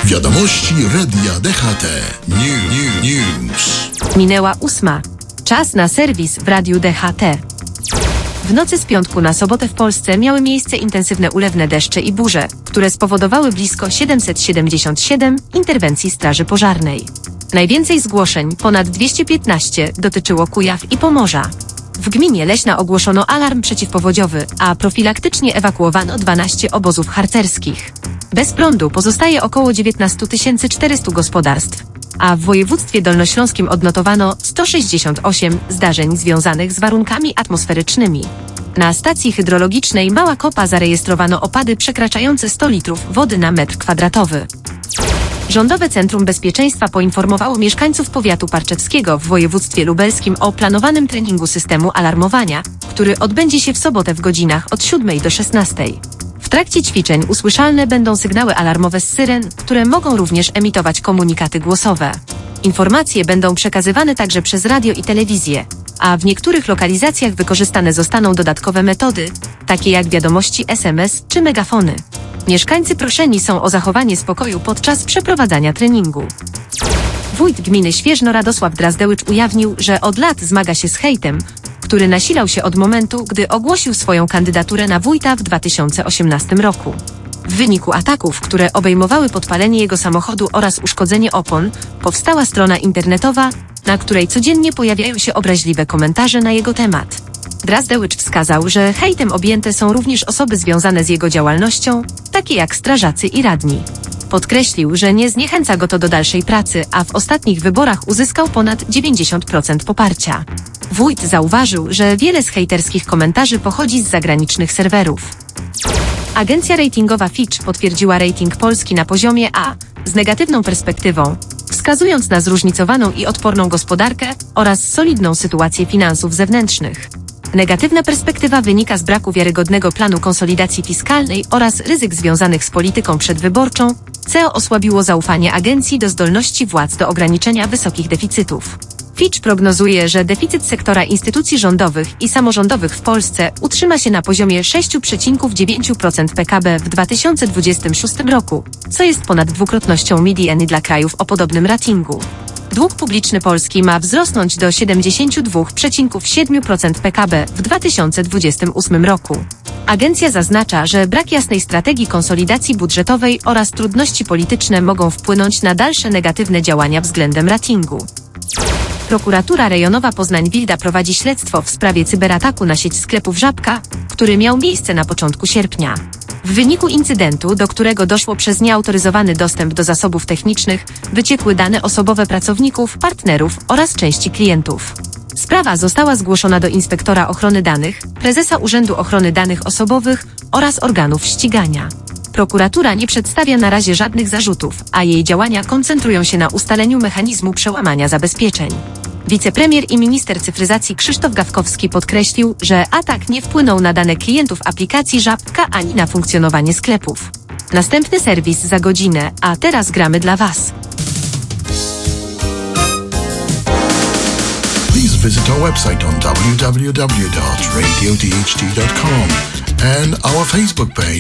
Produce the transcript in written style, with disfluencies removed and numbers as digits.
Wiadomości Radia DHT. News. Minęła 8. Czas na serwis w Radiu DHT. W nocy z piątku na sobotę w Polsce miały miejsce intensywne ulewne deszcze i burze, które spowodowały blisko 777 interwencji Straży Pożarnej. Najwięcej zgłoszeń, ponad 215, dotyczyło Kujaw i Pomorza. W gminie Leśna ogłoszono alarm przeciwpowodziowy, a profilaktycznie ewakuowano 12 obozów harcerskich. Bez prądu pozostaje około 19 400 gospodarstw, a w województwie dolnośląskim odnotowano 168 zdarzeń związanych z warunkami atmosferycznymi. Na stacji hydrologicznej Mała Kopa zarejestrowano opady przekraczające 100 litrów wody na metr kwadratowy. Rządowe Centrum Bezpieczeństwa poinformowało mieszkańców powiatu parczewskiego w województwie lubelskim o planowanym treningu systemu alarmowania, który odbędzie się w sobotę w godzinach od 7 do 16. W trakcie ćwiczeń usłyszalne będą sygnały alarmowe z syren, które mogą również emitować komunikaty głosowe. Informacje będą przekazywane także przez radio i telewizję, a w niektórych lokalizacjach wykorzystane zostaną dodatkowe metody, takie jak wiadomości SMS czy megafony. Mieszkańcy proszeni są o zachowanie spokoju podczas przeprowadzania treningu. Wójt gminy Świeżno Radosław Drazdewicz ujawnił, że od lat zmaga się z hejtem, który nasilał się od momentu, gdy ogłosił swoją kandydaturę na wójta w 2018 roku. W wyniku ataków, które obejmowały podpalenie jego samochodu oraz uszkodzenie opon, powstała strona internetowa, na której codziennie pojawiają się obraźliwe komentarze na jego temat. Drazdewicz wskazał, że hejtem objęte są również osoby związane z jego działalnością, takie jak strażacy i radni. Podkreślił, że nie zniechęca go to do dalszej pracy, a w ostatnich wyborach uzyskał ponad 90% poparcia. Wójt zauważył, że wiele z hejterskich komentarzy pochodzi z zagranicznych serwerów. Agencja ratingowa Fitch potwierdziła rating Polski na poziomie A z negatywną perspektywą, wskazując na zróżnicowaną i odporną gospodarkę oraz solidną sytuację finansów zewnętrznych. Negatywna perspektywa wynika z braku wiarygodnego planu konsolidacji fiskalnej oraz ryzyk związanych z polityką przedwyborczą, co osłabiło zaufanie agencji do zdolności władz do ograniczenia wysokich deficytów. Fitch prognozuje, że deficyt sektora instytucji rządowych i samorządowych w Polsce utrzyma się na poziomie 6,9% PKB w 2026 roku, co jest ponad dwukrotnością mediany dla krajów o podobnym ratingu. Dług publiczny Polski ma wzrosnąć do 72,7% PKB w 2028 roku. Agencja zaznacza, że brak jasnej strategii konsolidacji budżetowej oraz trudności polityczne mogą wpłynąć na dalsze negatywne działania względem ratingu. Prokuratura Rejonowa Poznań-Wilda prowadzi śledztwo w sprawie cyberataku na sieć sklepów Żabka, który miał miejsce na początku sierpnia. W wyniku incydentu, do którego doszło przez nieautoryzowany dostęp do zasobów technicznych, wyciekły dane osobowe pracowników, partnerów oraz części klientów. Sprawa została zgłoszona do inspektora ochrony danych, prezesa Urzędu Ochrony Danych Osobowych oraz organów ścigania. Prokuratura nie przedstawia na razie żadnych zarzutów, a jej działania koncentrują się na ustaleniu mechanizmu przełamania zabezpieczeń. Wicepremier i minister cyfryzacji Krzysztof Gawkowski podkreślił, że atak nie wpłynął na dane klientów aplikacji Żabka ani na funkcjonowanie sklepów. Następny serwis za godzinę, a teraz gramy dla Was. Please visit our website on www.radiodht.com and our Facebook page